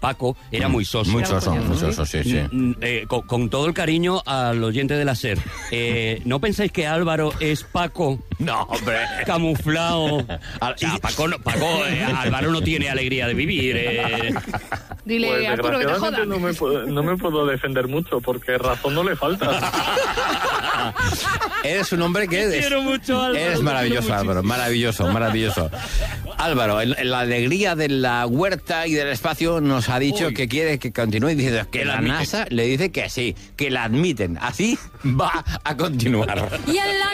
Paco era muy soso. Muy soso, sí. Con todo el cariño al oyente de la SER, ¿no pensáis que Álvaro es Paco? No, hombre. Camuflado. Álvaro no tiene alegría de vivir. Dile, Pues Arturo, que te desgraciadamente jodan. no me puedo defender mucho porque razón no le falta. Eres un hombre que Quiero mucho, Álvaro. eres maravilloso, Álvaro, maravilloso. Álvaro, en la alegría de la huerta y del espacio nos ha dicho que quiere que continúe diciendo que la NASA le dice que sí, que la admiten. Así va a continuar. Y en la